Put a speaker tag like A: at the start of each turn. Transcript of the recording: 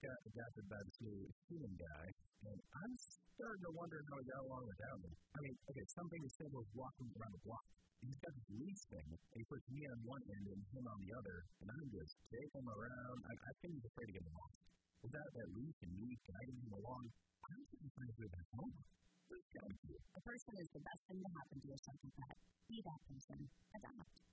A: got adopted by this new human guy, and I'm starting to wonder how he got along without me. I mean, okay, something as simple as walking around the block. He's got this leash thing, and he puts me on one end and him on the other, and I'm just taking him around. I think he's afraid to get lost. Without that leash and me guiding him along, I'm getting friends with him home.
B: A person is the best thing to happen to a second pet. Be that person. Adopt.